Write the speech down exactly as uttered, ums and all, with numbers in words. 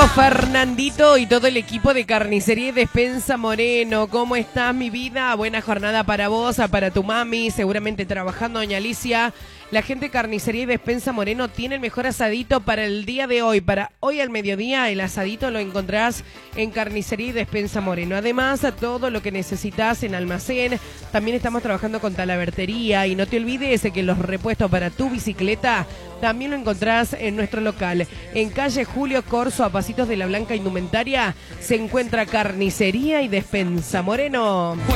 Fernandito y todo el equipo de Carnicería y Despensa Moreno. ¿Cómo estás, mi vida? Buena jornada para vos, para tu mami, seguramente trabajando, doña Alicia. La gente de Carnicería y Despensa Moreno tiene el mejor asadito para el día de hoy. Para hoy al mediodía, el asadito lo encontrás en Carnicería y Despensa Moreno. Además, a todo lo que necesitas en almacén. También estamos trabajando con talavertería. Y no te olvides que los repuestos para tu bicicleta también lo encontrás en nuestro local. En calle Julio Corso, a pasitos de la Blanca Indumentaria, se encuentra Carnicería y Despensa Moreno.